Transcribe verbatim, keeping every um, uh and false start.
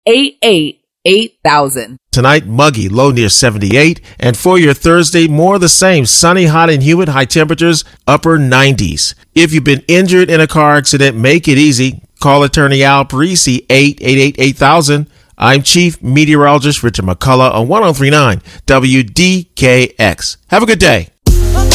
eight eight eight thousand. Tonight, muggy, low near seventy-eight. And for your Thursday, more of the same. Sunny, hot, and humid, high temperatures, upper nineties. If you've been injured in a car accident, make it easy. Call attorney Al Parisi, eight eight eight eight thousand. I'm Chief Meteorologist Richard McCullough on one oh three point nine W D K X. Have a good day.